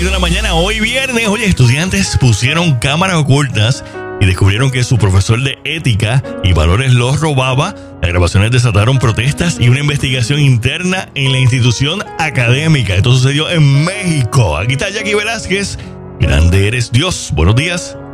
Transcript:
de la mañana, hoy viernes. Oye, estudiantes pusieron cámaras ocultas y descubrieron que su profesor de ética y valores los robaba. Las grabaciones desataron protestas y una investigación interna en la institución académica. Esto sucedió en México. Aquí está Jackie Velázquez. Grande eres Dios. Buenos días.